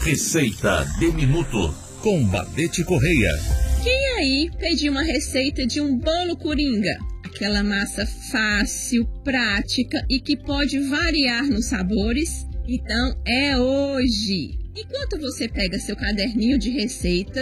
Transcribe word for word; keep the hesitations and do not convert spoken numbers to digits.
Receita de Minuto com Badete Correia. Quem aí pediu uma receita de um bolo coringa? Aquela massa fácil, prática e que pode variar nos sabores? Então é hoje! Enquanto você pega seu caderninho de receita